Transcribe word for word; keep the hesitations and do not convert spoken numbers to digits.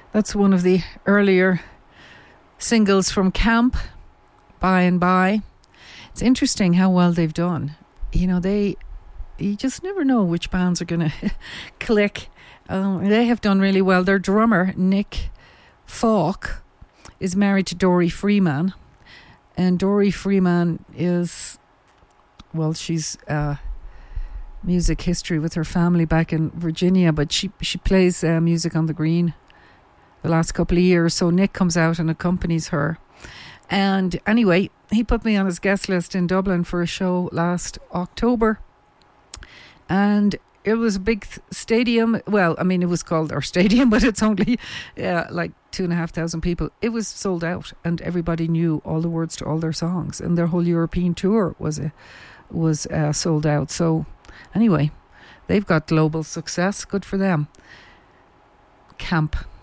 That's one of the earlier singles from Camp, By and By. It's interesting how well they've done. You know, they, you just never know which bands are going to click. Um, they have done really well. Their drummer, Nick Falk, is married to Dory Freeman. And Dory Freeman is, well, she's uh, music history with her family back in Virginia, but she, she plays uh, music on the Green the last couple of years. So Nick comes out and accompanies her. And anyway, he put me on his guest list in Dublin for a show last October. And it was a big th- stadium. Well, I mean, it was called our stadium, but it's only uh, like two and a half thousand people. It was sold out, and everybody knew all the words to all their songs. And their whole European tour was a, was uh, sold out. So anyway, they've got global success. Good for them. Camp.